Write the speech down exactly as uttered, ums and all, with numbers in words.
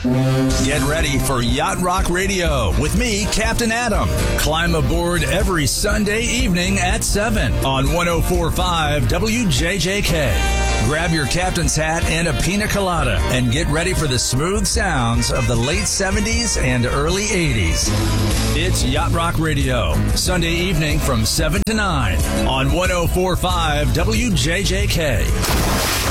Get ready for Yacht Rock Radio with me, Captain Adam. Climb aboard every Sunday evening at seven on one oh four point five W J J K. Grab your captain's hat and a pina colada and get ready for the smooth sounds of the late seventies and early eighties. It's Yacht Rock Radio, Sunday evening from seven to nine on one oh four point five W J J K.